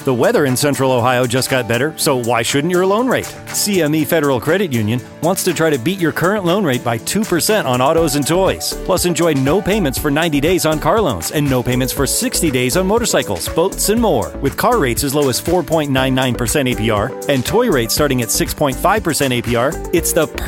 The weather in Central Ohio just got better, so why shouldn't your loan rate? CME Federal Credit Union wants to try to beat your current loan rate by 2% on autos and toys. Plus, enjoy no payments for 90 days on car loans and no payments for 60 days on motorcycles, boats, and more. With car rates as low as 4.99% APR and toy rates starting at 6.5% APR, it's the